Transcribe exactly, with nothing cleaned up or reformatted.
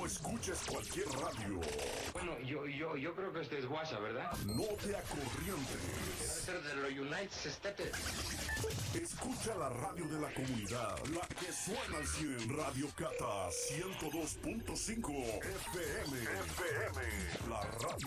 escuches cualquier radio. Bueno, yo, yo, yo creo que este es WhatsApp, ¿verdad? No te acorrientes. Debe ser de los United States. Escucha la radio de la comunidad, la que suena al cien, Radio Cata ciento dos punto cinco F M. F M, la radio